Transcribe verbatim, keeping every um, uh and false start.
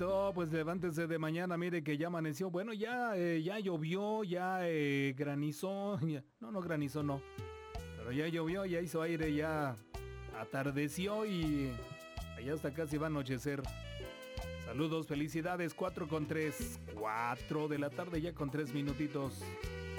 No, pues levántese de mañana, mire que ya amaneció. Bueno, ya, eh, ya llovió, ya eh, granizó. ya- No, no granizó, no. Pero ya llovió, ya hizo aire, ya atardeció y allá hasta casi va a anochecer. Saludos, felicidades, cuatro con tres. Cuatro de la tarde ya con tres minutitos.